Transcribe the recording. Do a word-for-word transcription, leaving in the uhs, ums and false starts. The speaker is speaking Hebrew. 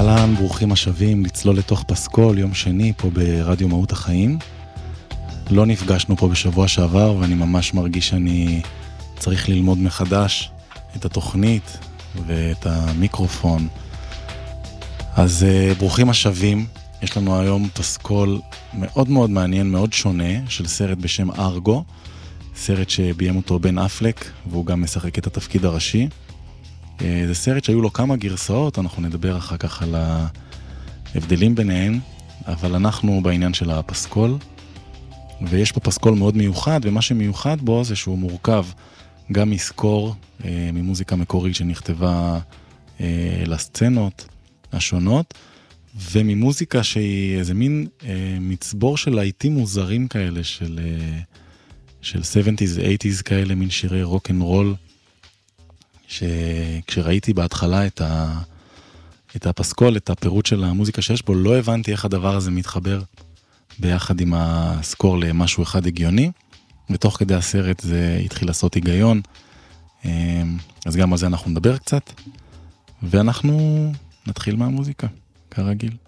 אהלן, ברוכים השבים לצלול לתוך פסקול, יום שני פה ברדיו מהות החיים. לא נפגשנו פה בשבוע שעבר, ואני ממש מרגיש שאני צריך ללמוד מחדש את התוכנית ואת המיקרופון. אז uh, ברוכים השבים, יש לנו היום פסקול מאוד מאוד מעניין, מאוד שונה, של סרט בשם ארגו, סרט שביים אותו בן אפלק, והוא גם משחק את התפקיד הראשי. זה סרט שהיו לו כמה גרסאות, אנחנו נדבר אחר כך על ההבדלים ביניהן, אבל אנחנו בעניין של הפסקול, ויש פה פסקול מאוד מיוחד, ומה שמיוחד בו זה שהוא מורכב גם מסקור, ממוזיקה מקורית שנכתבה לסצנות השונות, וממוזיקה שהיא איזה מין מצבור של להיטים מוזרים כאלה, של, של שבעים, שמונים כאלה, מין שירי רוק אנד רול, שכשראיתי בהתחלה את, ה... את הפסקול, את הפירוט של המוזיקה שיש בו, לא הבנתי איך הדבר הזה מתחבר ביחד עם הסקור למשהו אחד הגיוני, ותוך כדי הסרט זה התחיל לעשות היגיון, אז גם על זה אנחנו נדבר קצת, ואנחנו נתחיל מהמוזיקה, כרגיל.